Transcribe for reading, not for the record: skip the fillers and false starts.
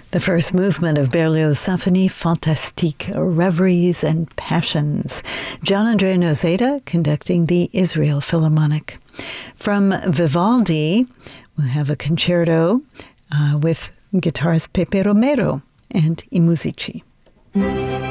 The first movement of Berlioz' Symphonie Fantastique, Reveries and Passions. Gian-Andrea Noseda conducting the Israel Philharmonic. From Vivaldi, we'll have a concerto with guitarist Pepe Romero and I Musici.